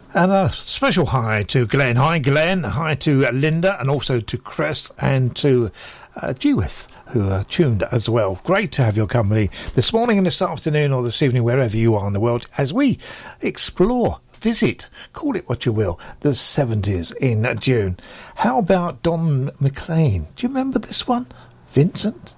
And a special hi to Glenn. Hi, Glenn. Hi to Linda, and also to Chris and to Judith, who are tuned as well. Great to have your company this morning and this afternoon or this evening, wherever you are in the world, as we explore, visit, call it what you will, the 70s in June. How about Don McLean? Do you remember this one? Vincent?